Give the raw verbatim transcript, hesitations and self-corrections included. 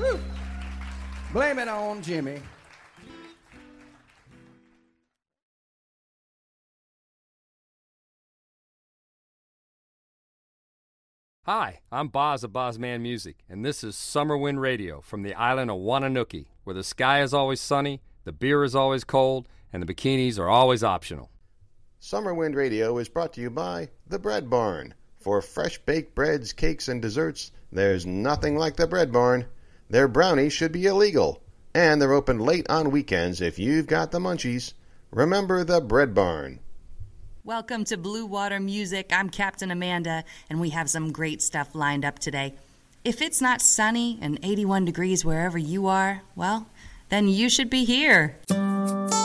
Woo. Blame it on Jimmy. Hi, I'm Boz of Bozman Music, and this is Summer Wind Radio from the island of Wananuki, where the sky is always sunny, the beer is always cold, and the bikinis are always optional. Summer Wind Radio is brought to you by The Bread Barn. For fresh baked breads, cakes, and desserts, there's nothing like The Bread Barn. Their brownies should be illegal, and they're open late on weekends if you've got the munchies. Remember The Bread Barn. Welcome to Blue Water Music. I'm Captain Amanda, and we have some great stuff lined up today. If it's not sunny and eighty-one degrees wherever you are, well, then you should be here.